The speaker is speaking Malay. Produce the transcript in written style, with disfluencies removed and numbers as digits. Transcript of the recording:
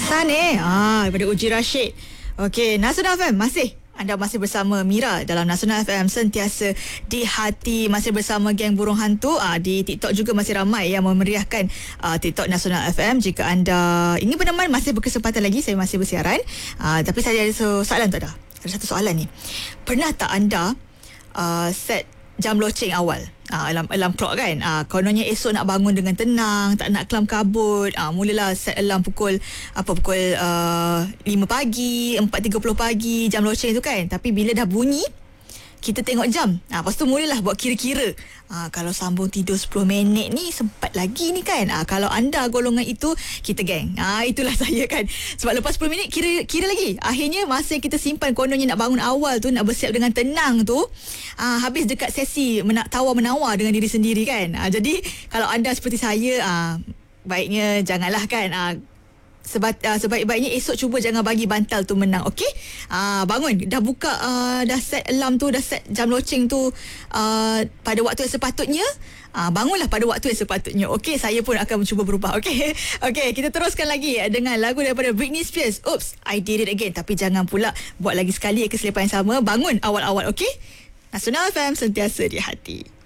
Pesan daripada Uji Rashid. Okey, Nasional FM Anda masih bersama Mira dalam Nasional FM, sentiasa di hati. Masih bersama geng burung hantu. Di TikTok juga masih ramai yang memeriahkan TikTok Nasional FM. Jika anda ingin berteman, masih berkesempatan lagi, saya masih bersiaran. Tapi saya ada soalan tak ada? Ada satu soalan ni. Pernah tak anda set jam loceng awal? Alarm clock kan, kononnya esok nak bangun dengan tenang, tak nak kelam kabut, mulalah set alarm pukul 5 pagi, 4.30 pagi, jam loceng tu kan. Tapi bila dah bunyi, kita tengok jam, lepas tu mulalah buat kira-kira, kalau sambung tidur 10 minit ni sempat lagi ni kan. Kalau anda golongan itu, kita geng. Itulah saya kan. Sebab lepas 10 minit kira lagi. Akhirnya masa kita simpan kononnya nak bangun awal tu, nak bersiap dengan tenang tu, habis dekat sesi tawar-menawar dengan diri sendiri kan. Jadi kalau anda seperti saya, baiknya janganlah kan. Sebaik-baiknya esok cuba jangan bagi bantal tu menang. Okey, bangun, dah buka, dah set alarm tu, dah set jam loceng tu pada waktu yang sepatutnya. Bangunlah pada waktu yang sepatutnya. Okey, saya pun akan mencuba berubah. Okey, kita teruskan lagi dengan lagu daripada Britney Spears, Oops, I Did It Again. Tapi jangan pula buat lagi sekali kesilapan yang sama. Bangun awal-awal. Okey, Nasional FM, sentiasa di hati.